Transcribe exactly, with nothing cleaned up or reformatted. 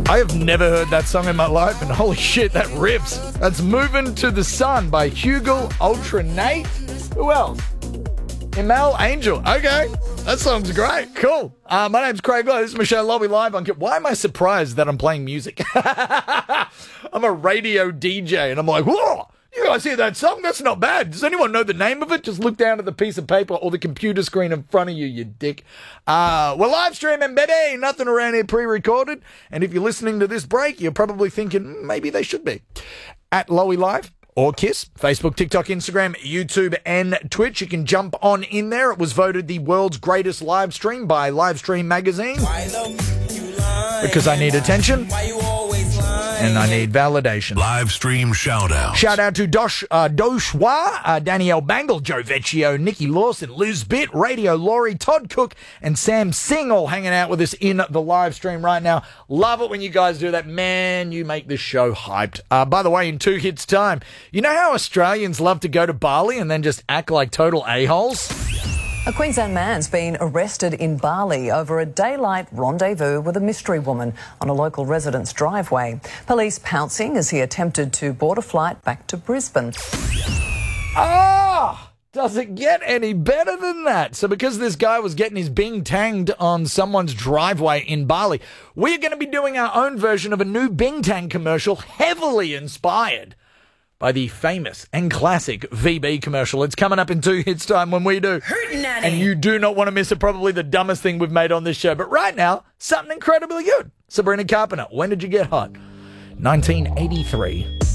I have never heard that song in my life, and holy shit, that rips. That's Moving to the Sun by Hugel Ultranate. Who else? Emel Angel. Okay, that song's great. Cool. Uh, my name's Craig Lowe. This is Michelle Lobby live on... Why am I surprised that I'm playing music? I'm a radio D J, and I'm like, whoa! You guys hear that song? That's not bad. Does anyone know the name of it? Just look down at the piece of paper or the computer screen in front of you, you dick. Uh, we're live streaming, baby. Nothing around here pre-recorded. And if you're listening to this break, you're probably thinking, "Mm, maybe they should be." At Lowy Live or Kiss, Facebook, TikTok, Instagram, YouTube, and Twitch. You can jump on in there. It was voted the world's greatest live stream by Livestream Magazine. Because I need attention. And I need validation. Live stream shout out. Shout out to Dosh, uh, Doshwa, uh, Danielle Bangle, Joe Vecchio, Nikki Lawson, Liz Bitt, Radio Laurie, Todd Cook, and Sam Singh all hanging out with us in the live stream right now. Love it when you guys do that. Man, you make this show hyped. Uh, by the way, in two hits time, you know how Australians love to go to Bali and then just act like total a-holes? A Queensland man's been arrested in Bali over a daylight rendezvous with a mystery woman on a local resident's driveway. Police pouncing as he attempted to board a flight back to Brisbane. Ah! Does it get any better than that? So because this guy was getting his bing tanged on someone's driveway in Bali, we're going to be doing our own version of a new Bing Tang commercial heavily inspired by the famous and classic V B commercial. It's coming up in two hits time when we do. And you do not want to miss it. Probably the dumbest thing we've made on this show. But right now, something incredibly good. Sabrina Carpenter, When Did You Get Hot? nineteen eighty-three.